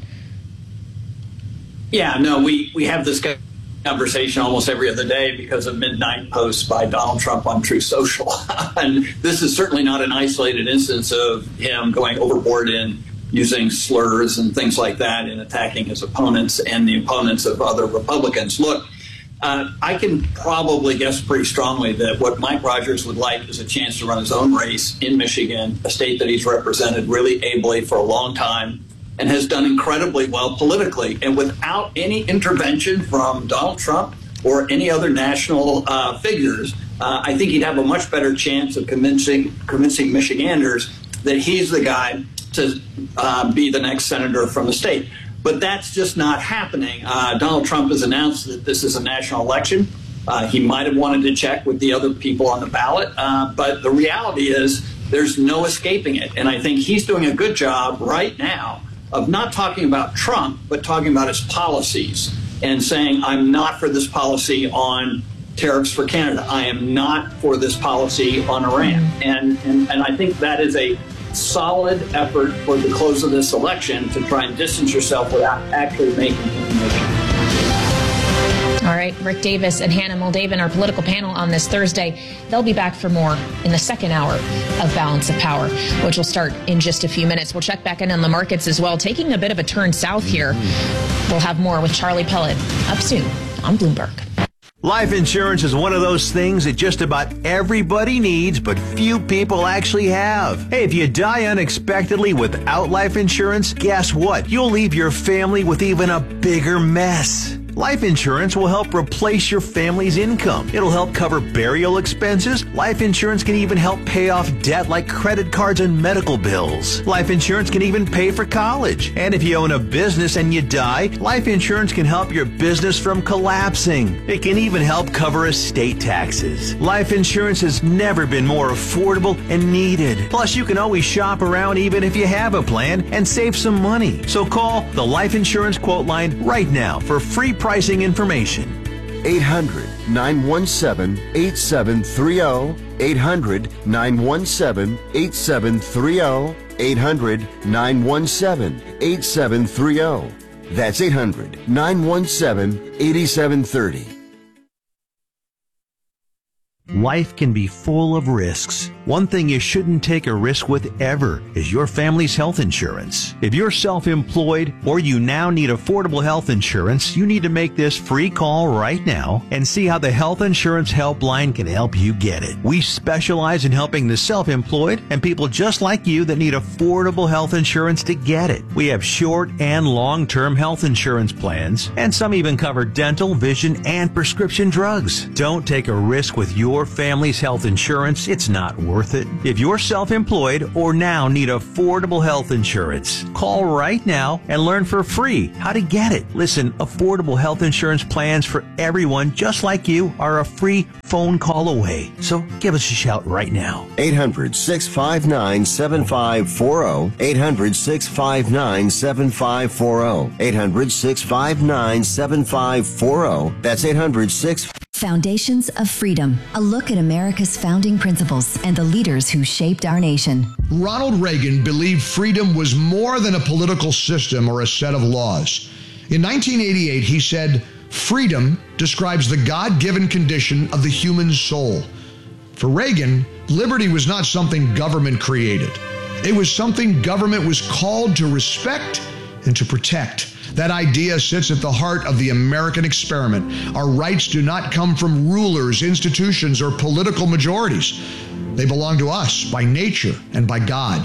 [SPEAKER 21] Yeah, no, we, we have this conversation almost every other day because of midnight posts by Donald Trump on True Social. And this is certainly not an isolated instance of him going overboard in using slurs and things like that in attacking his opponents and the opponents of other Republicans. Look, uh, I can probably guess pretty strongly that what Mike Rogers would like is a chance to run his own race in Michigan, a state that he's represented really ably for a long time and has done incredibly well politically. And without any intervention from Donald Trump or any other national uh, figures, uh, I think he'd have a much better chance of convincing convincing Michiganders that he's the guy to uh, be the next senator from the state. But that's just not happening. Uh, Donald Trump has announced that this is a national election. Uh, he might have wanted to check with the other people on the ballot, uh, but the reality is there's no escaping it. And I think he's doing a good job right now of not talking about Trump, but talking about his policies and saying, I'm not for this policy on tariffs for Canada. I am not for this policy on Iran. And, and, and I think that is a solid effort for the close of this election to try and distance yourself without actually making information.
[SPEAKER 17] All right, Rick Davis and Hannah Moldavan, our political panel on this Thursday. They'll be back for more in the second hour of Balance of Power, which will start in just a few minutes. We'll check back in on the markets as well, taking a bit of a turn south here. We'll have more with Charlie Pellet up soon on Bloomberg.
[SPEAKER 11] Life insurance is one of those things that just about everybody needs, but few people actually have. Hey, if you die unexpectedly without life insurance, guess what? You'll leave your family with even a bigger mess. Life insurance will help replace your family's income. It'll help cover burial expenses. Life insurance can even help pay off debt like credit cards and medical bills. Life insurance can even pay for college. And if you own a business and you die, life insurance can help your business from collapsing. It can even help cover estate taxes. Life insurance has never been more affordable and needed. Plus, you can always shop around even if you have a plan and save some money. So call the Life Insurance Quote Line right now for free pricing information.
[SPEAKER 10] eight hundred, nine one seven, eight seven three zero. eight hundred, nine one seven, eight seven three zero. eight hundred, nine one seven, eight seven three zero. That's eight hundred, nine one seven, eight seven three zero.
[SPEAKER 11] Life can be full of risks. One thing you shouldn't take a risk with ever is your family's health insurance. If you're self-employed or you now need affordable health insurance, you need to make this free call right now and see how the Health Insurance Helpline can help you get it. We specialize in helping the self-employed and people just like you that need affordable health insurance to get it. We have short and long-term health insurance plans, and some even cover dental, vision, and prescription drugs. Don't take a risk with your family's health insurance. It's not worth it. If you're self-employed or now need affordable health insurance, call right now and learn for free how to get it. Listen, affordable health insurance plans for everyone just like you are a free phone call away. So give us a shout right now.
[SPEAKER 10] eight hundred, six five nine, seven five four zero. eight hundred, six five nine, seven five four zero. eight hundred, six five nine, seven five four zero. That's eight hundred, six
[SPEAKER 1] Foundations of Freedom, a look at America's founding principles and the leaders who shaped our nation.
[SPEAKER 3] Ronald Reagan believed freedom was more than a political system or a set of laws. In nineteen eighty-eight, he said, "Freedom describes the God-given condition of the human soul." For Reagan, liberty was not something government created. It was something government was called to respect and to protect. That idea sits at the heart of the American experiment. Our rights do not come from rulers, institutions, or political majorities. They belong to us by nature and by God.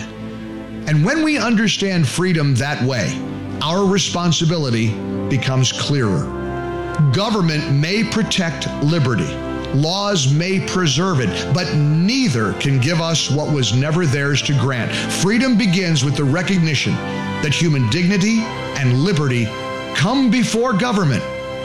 [SPEAKER 3] And when we understand freedom that way, our responsibility becomes clearer. Government may protect liberty. Laws may preserve it, but neither can give us what was never theirs to grant. Freedom begins with the recognition that human dignity and liberty come before government,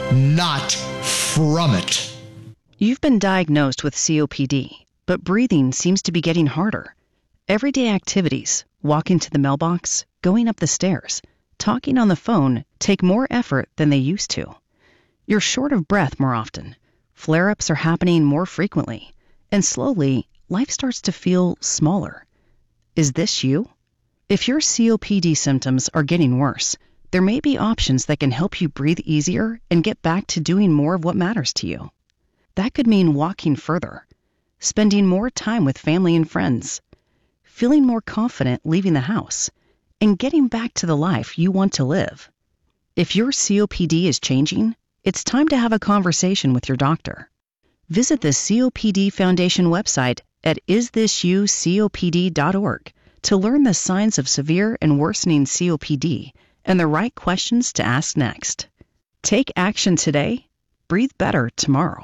[SPEAKER 3] not from it.
[SPEAKER 23] You've been diagnosed with C O P D, but breathing seems to be getting harder. Everyday activities, walking to the mailbox, going up the stairs, talking on the phone take more effort than they used to. You're short of breath more often. Flare-ups are happening more frequently, and slowly, life starts to feel smaller. Is this you? If your C O P D symptoms are getting worse, there may be options that can help you breathe easier and get back to doing more of what matters to you. That could mean walking further, spending more time with family and friends, feeling more confident leaving the house, and getting back to the life you want to live. If your C O P D is changing, it's time to have a conversation with your doctor. Visit the C O P D Foundation website at is this you C O P D dot org to learn the signs of severe and worsening C O P D and the right questions to ask next. Take action today. Breathe better tomorrow.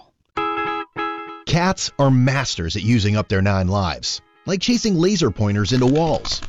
[SPEAKER 24] Cats are masters at using up their nine lives, like chasing laser pointers into walls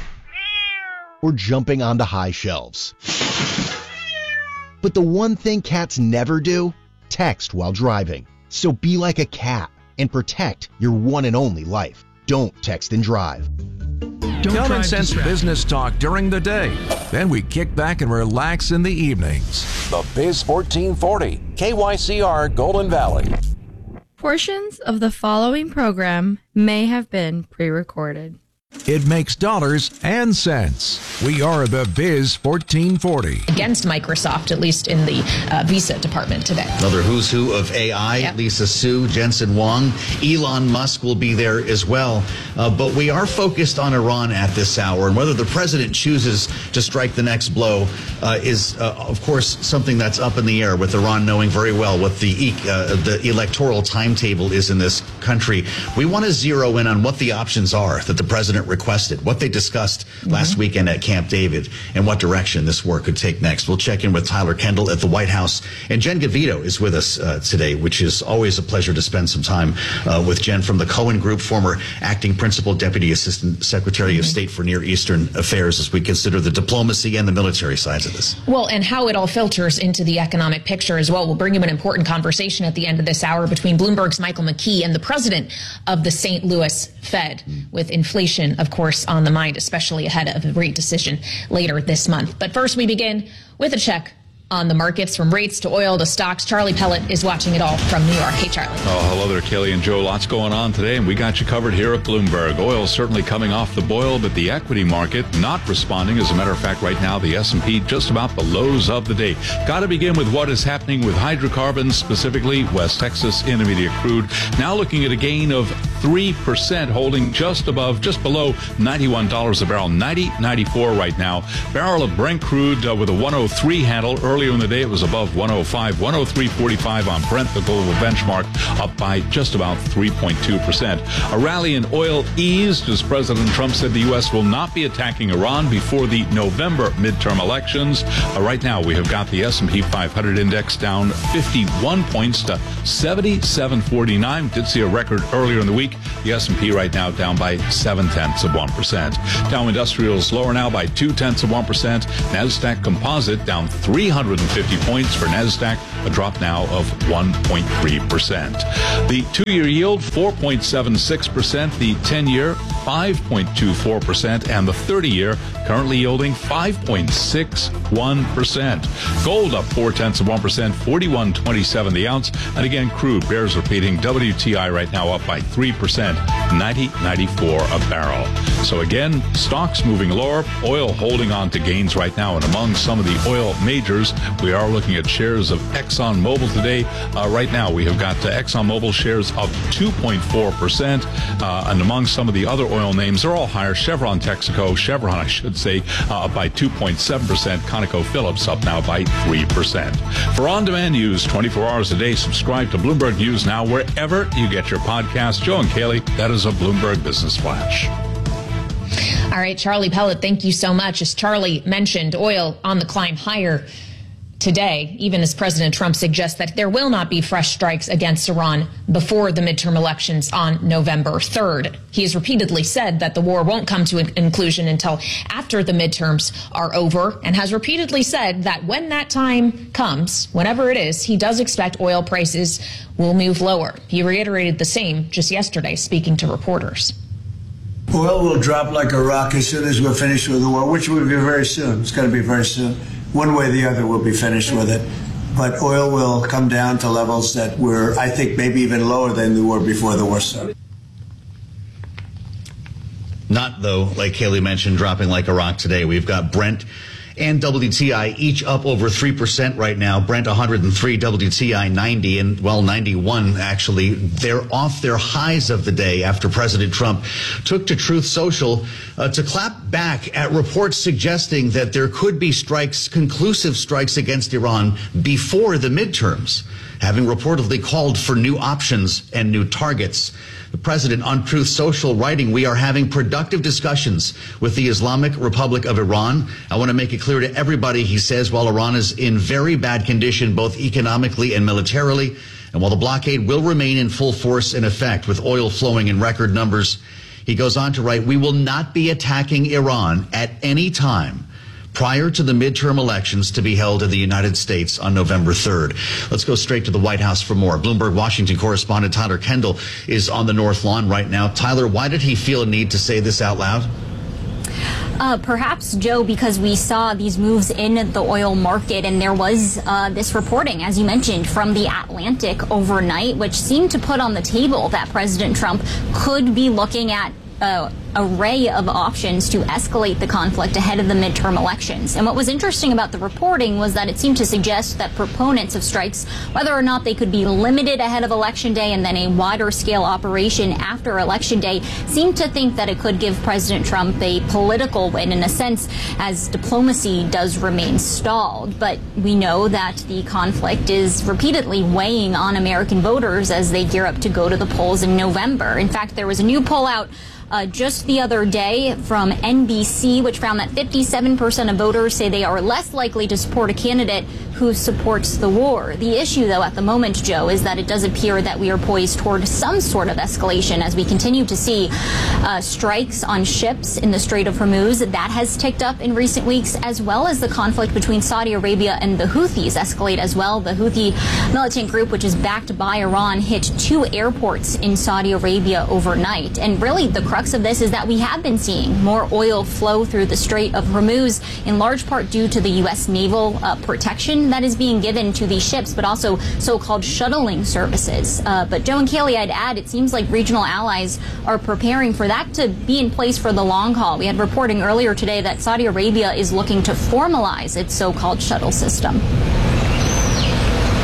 [SPEAKER 24] or jumping onto high shelves. But the one thing cats never do, text while driving. So be like a cat and protect your one and only life. Don't text and drive.
[SPEAKER 25] Common sense business talk during the day. Then we kick back and relax in the evenings.
[SPEAKER 26] The Biz fourteen forty, K Y C R Golden Valley.
[SPEAKER 27] Portions of the following program may have been pre-recorded.
[SPEAKER 25] It makes dollars and cents. We are the Biz fourteen forty.
[SPEAKER 17] Against Microsoft, at least in the uh, Visa department today.
[SPEAKER 2] Another who's who of A I, yep. Lisa Su, Jensen Huang, Elon Musk will be there as well. Uh, but we are focused on Iran at this hour, and whether the president chooses to strike the next blow uh, is, uh, of course, something that's up in the air, with Iran knowing very well what the, uh, the electoral timetable is in this country. We want to zero in on what the options are that the president requested, what they discussed mm-hmm. last weekend at Camp David, and what direction this war could take next. We'll check in with Tyler Kendall at the White House, and Jen Gavito is with us uh, today, which is always a pleasure to spend some time uh, with Jen from the Cohen Group, former acting principal deputy assistant secretary mm-hmm. of state for Near Eastern Affairs, as we consider the diplomacy and the military sides of this.
[SPEAKER 17] Well, and how it all filters into the economic picture as well. We'll bring you an important conversation at the end of this hour between Bloomberg's Michael McKee and the president of the Saint Louis Fed, mm-hmm. with inflation, of course, on the mind, especially ahead of a rate decision later this month. But first, we begin with a check on the markets, from rates to oil to stocks. Charlie Pellet is watching it all from New York. Hey, Charlie.
[SPEAKER 14] Oh, hello there, Kelly and Joe. Lots going on today, and we got you covered here at Bloomberg. Oil certainly coming off the boil, but the equity market not responding. As a matter of fact, right now, the S and P just about the lows of the day. Got to begin with what is happening with hydrocarbons, specifically West Texas Intermediate crude. Now looking at a gain of three percent, holding just above, just below ninety-one dollars a barrel, ninety ninety-four right now. Barrel of Brent crude uh, with a one oh three handle. Earlier in the day, it was above one oh five, one oh three forty-five on Brent, the global benchmark, up by just about three point two percent. A rally in oil eased as President Trump said the U S will not be attacking Iran before the November midterm elections. Uh, right now, we have got the S and P five hundred index down fifty-one points to seventy-seven forty-nine. Did see a record earlier in the week. The S and P right now down by seven tenths of one percent. Dow Industrials lower now by two tenths of one percent. Nasdaq Composite down three hundred fifty points for Nasdaq, a drop now of one point three percent. The two-year yield four point seven six percent. The ten-year five point two four percent, and the thirty-year currently yielding five point six one percent. Gold up four tenths of one percent, forty-one twenty-seven the ounce. And again, crude bears repeating. W T I right now up by three percent, ninety ninety-four a barrel. So again, stocks moving lower, oil holding on to gains right now. And among some of the oil majors, we are looking at shares of ExxonMobil today. Uh, right now, we have got uh, ExxonMobil shares up two point four percent. Uh, and among some of the other oil names, they're all higher. Chevron, Texaco, Chevron, I should say, uh, up by two point seven percent. ConocoPhillips up now by three percent. For on-demand news twenty-four hours a day, subscribe to Bloomberg News Now wherever you get your podcast. Joe and Kaylee, that is a Bloomberg Business Flash.
[SPEAKER 17] All right, Charlie Pellet, thank you so much. As Charlie mentioned, oil on the climb higher today, even as President Trump suggests that there will not be fresh strikes against Iran before the midterm elections on November third. He has repeatedly said that the war won't come to a conclusion until after the midterms are over, and has repeatedly said that when that time comes, whenever it is, he does expect oil prices will move lower. He reiterated the same just yesterday, speaking to reporters.
[SPEAKER 4] Oil will drop like a rock as soon as we're finished with the war, which will be very soon. It's going to be very soon. One way or the other, we'll be finished with it. But oil will come down to levels that were, I think, maybe even lower than they were before the war started.
[SPEAKER 2] Not, though, like Kaylee mentioned, dropping like a rock today. We've got Brent and W T I each up over three percent right now. Brent one hundred three, W T I ninety, and, well, ninety-one, actually. They're off their highs of the day after President Trump took to Truth Social uh, to clap back at reports suggesting that there could be strikes, conclusive strikes against Iran before the midterms, having reportedly called for new options and new targets. The president on Truth Social writing, "We are having productive discussions with the Islamic Republic of Iran. I want to make it clear to everybody," he says, "while Iran is in very bad condition, both economically and militarily, and while the blockade will remain in full force in effect with oil flowing in record numbers," he goes on to write, "we will not be attacking Iran at any time prior to the midterm elections to be held in the United States on November third. Let's go straight to the White House for more. Bloomberg Washington correspondent Tyler Kendall is on the North Lawn right now. Tyler, why did he feel a need to say this out loud?
[SPEAKER 5] Uh, perhaps, Joe, because we saw these moves in the oil market, and there was uh, this reporting, as you mentioned, from the Atlantic overnight, which seemed to put on the table that President Trump could be looking at uh, array of options to escalate the conflict ahead of the midterm elections. And what was interesting about the reporting was that it seemed to suggest that proponents of strikes, whether or not they could be limited ahead of Election Day and then a wider scale operation after Election Day, seemed to think that it could give President Trump a political win in a sense, as diplomacy does remain stalled. But we know that the conflict is repeatedly weighing on American voters as they gear up to go to the polls in November. In fact, there was a new poll out Uh, just the other day from N B C, which found that fifty-seven percent of voters say they are less likely to support a candidate who supports the war. The issue, though, at the moment, Joe, is that it does appear that we are poised toward some sort of escalation as we continue to see uh, strikes on ships in the Strait of Hormuz. That has ticked up in recent weeks, as well as the conflict between Saudi Arabia and the Houthis escalate as well. The Houthi militant group, which is backed by Iran, hit two airports in Saudi Arabia overnight. And really, the crux of this is that we have been seeing more oil flow through the Strait of Hormuz, in large part due to the U S naval uh, protection that is being given to these ships, but also so-called shuttling services. Uh, but Joe and Kaylee, I'd add, it seems like regional allies are preparing for that to be in place for the long haul. We had reporting earlier today that Saudi Arabia is looking to formalize its so-called shuttle system.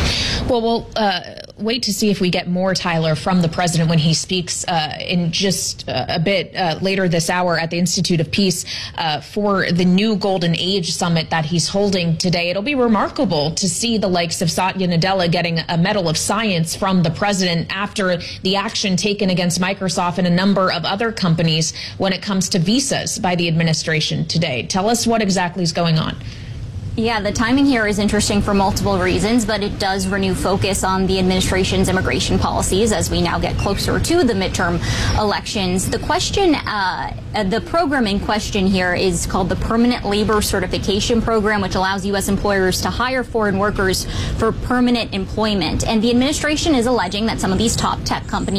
[SPEAKER 17] Well, we'll uh, wait to see if we get more, Tyler, from the president when he speaks uh, in just uh, a bit uh, later this hour at the Institute of Peace uh, for the new Golden Age Summit that he's holding today. It'll be remarkable to see the likes of Satya Nadella getting a Medal of Science from the president after the action taken against Microsoft and a number of other companies when it comes to visas by the administration today. Tell us what exactly is going on.
[SPEAKER 5] Yeah, the timing here is interesting for multiple reasons, but it does renew focus on the administration's immigration policies as we now get closer to the midterm elections. The question, uh, the program in question here is called the Permanent Labor Certification Program, which allows U S employers to hire foreign workers for permanent employment. And the administration is alleging that some of these top tech companies